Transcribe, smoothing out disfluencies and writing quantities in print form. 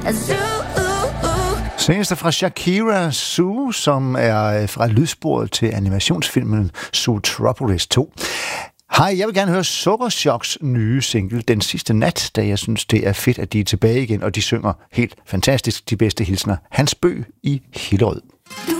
Seneste fra Shakira, Zoo, som er fra lydsporet til animationsfilmen Zootropolis 2. Hej, jeg vil gerne høre Sukkerchocks nye single, Den Sidste Nat, da jeg synes, det er fedt, at de er tilbage igen, og de synger helt fantastisk de bedste hilsner. Hans Bøg i Hillerød. Du